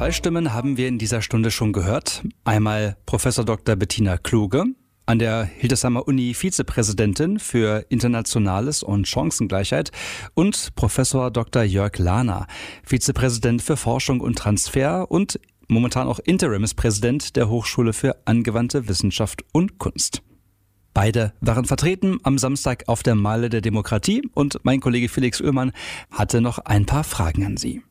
Zwei Stimmen haben wir in dieser Stunde schon gehört. Einmal Professor Dr. Bettina Kluge, an der Hildesheimer Uni Vizepräsidentin für Internationales und Chancengleichheit, und Professor Dr. Jörg Lahner, Vizepräsident für Forschung und Transfer und momentan auch Interimspräsident der Hochschule für angewandte Wissenschaft und Kunst. Beide waren vertreten am Samstag auf der Meile der Demokratie und mein Kollege Felix Oehlmann hatte noch ein paar Fragen an Sie.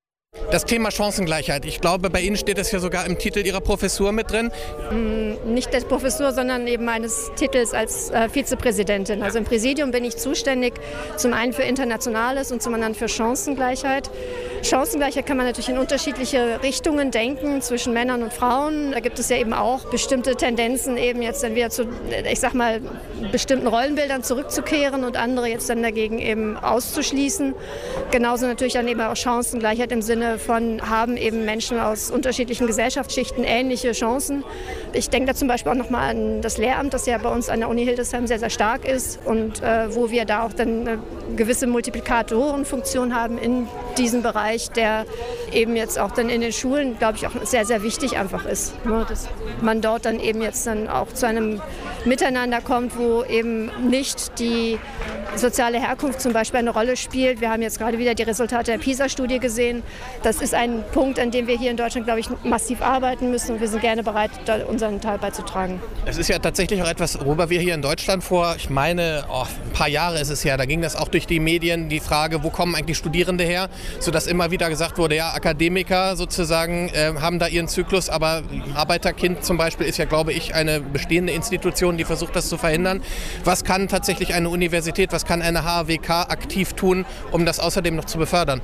Das Thema Chancengleichheit, ich glaube, bei Ihnen steht es ja sogar im Titel Ihrer Professur mit drin. Nicht der Professur, sondern eben meines Titels als Vizepräsidentin. Also im Präsidium bin ich zuständig, zum einen für Internationales und zum anderen für Chancengleichheit. Chancengleichheit kann man natürlich in unterschiedliche Richtungen denken, zwischen Männern und Frauen. Da gibt es ja eben auch bestimmte Tendenzen, eben jetzt dann wieder zu, ich sag mal, bestimmten Rollenbildern zurückzukehren und andere jetzt dann dagegen eben auszuschließen. Genauso natürlich dann eben auch Chancengleichheit im Sinne von, haben eben Menschen aus unterschiedlichen Gesellschaftsschichten ähnliche Chancen. Ich denke da zum Beispiel auch nochmal an das Lehramt, das ja bei uns an der Uni Hildesheim sehr, sehr stark ist und wo wir da auch dann eine gewisse Multiplikatorenfunktion haben in diesem Bereich, der eben jetzt auch dann in den Schulen, glaube ich, auch sehr, sehr wichtig einfach ist. Dass man dort dann eben jetzt dann auch zu einem Miteinander kommt, wo eben nicht die soziale Herkunft zum Beispiel eine Rolle spielt. Wir haben jetzt gerade wieder die Resultate der PISA-Studie gesehen. Das ist ein Punkt, an dem wir hier in Deutschland, glaube ich, massiv arbeiten müssen. Und wir sind gerne bereit, da unseren Teil beizutragen. Es ist ja tatsächlich auch etwas, worüber wir hier in Deutschland vor, ich meine, ein paar Jahre ist es ja, da ging das auch durch die Medien, die Frage, wo kommen eigentlich Studierende her? Sodass immer wieder gesagt wurde, ja, Akademiker sozusagen haben da ihren Zyklus, aber Arbeiterkind zum Beispiel ist ja, glaube ich, eine bestehende Institution, die versucht, das zu verhindern. Was kann tatsächlich eine Universität, was kann eine HAWK aktiv tun, um das außerdem noch zu befördern?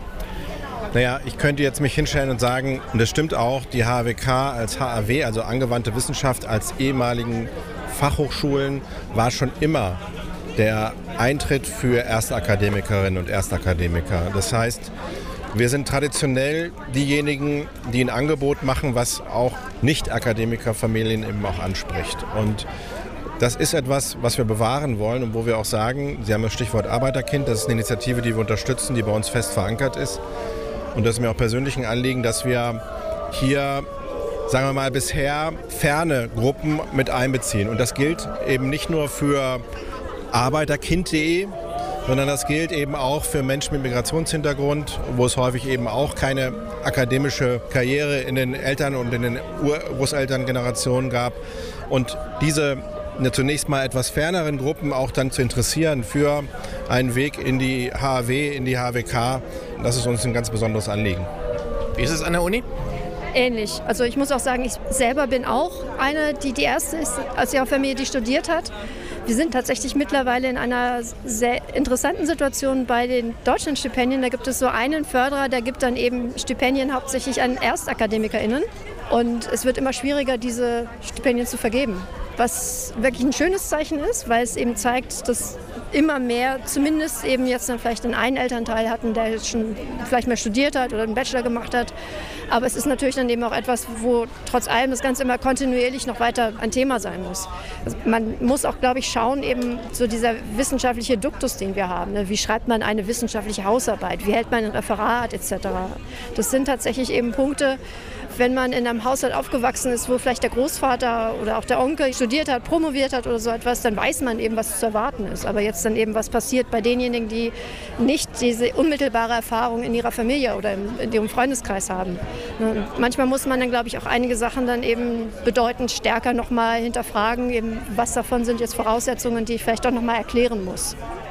Naja, ich könnte jetzt mich hinstellen und sagen, und das stimmt auch, die HAWK als HAW, also angewandte Wissenschaft, als ehemaligen Fachhochschulen, war schon immer der Eintritt für Erstakademikerinnen und Erstakademiker. Das heißt, wir sind traditionell diejenigen, die ein Angebot machen, was auch Nicht-Akademikerfamilien eben auch anspricht. Und das ist etwas, was wir bewahren wollen und wo wir auch sagen, Sie haben das Stichwort Arbeiterkind, das ist eine Initiative, die wir unterstützen, die bei uns fest verankert ist. Und das ist mir auch persönlich ein Anliegen, dass wir hier, sagen wir mal, bisher ferne Gruppen mit einbeziehen. Und das gilt eben nicht nur für arbeiterkind.de, sondern das gilt eben auch für Menschen mit Migrationshintergrund, wo es häufig eben auch keine akademische Karriere in den Eltern- und in den Urgroßelterngenerationen gab. Und diese zunächst mal etwas ferneren Gruppen auch dann zu interessieren für einen Weg in die HAW, in die HAWK, das ist uns ein ganz besonderes Anliegen. Wie ist es an der Uni? Ähnlich. Also ich muss auch sagen, ich selber bin auch eine, die erste ist aus ihrer Familie, die studiert hat. Wir sind tatsächlich mittlerweile in einer sehr interessanten Situation bei den Deutschlandstipendien. Da gibt es so einen Förderer, der gibt dann eben Stipendien hauptsächlich an ErstakademikerInnen. Und es wird immer schwieriger, diese Stipendien zu vergeben. Was wirklich ein schönes Zeichen ist, weil es eben zeigt, dass immer mehr, zumindest eben jetzt dann vielleicht einen Elternteil hatten, der jetzt schon vielleicht mehr studiert hat oder einen Bachelor gemacht hat. Aber es ist natürlich dann eben auch etwas, wo trotz allem das Ganze immer kontinuierlich noch weiter ein Thema sein muss. Also man muss auch, glaube ich, schauen, eben so dieser wissenschaftliche Duktus, den wir haben. Ne? Wie schreibt man eine wissenschaftliche Hausarbeit? Wie hält man ein Referat etc.? Das sind tatsächlich eben Punkte, wenn man in einem Haushalt aufgewachsen ist, wo vielleicht der Großvater oder auch der Onkel studiert hat, promoviert hat oder so etwas, dann weiß man eben, was zu erwarten ist. Aber jetzt dann eben, was passiert bei denjenigen, die nicht diese unmittelbare Erfahrung in ihrer Familie oder in ihrem Freundeskreis haben. Und manchmal muss man dann, glaube ich, auch einige Sachen dann eben bedeutend stärker nochmal hinterfragen, eben, was davon sind jetzt Voraussetzungen, die ich vielleicht doch nochmal erklären muss.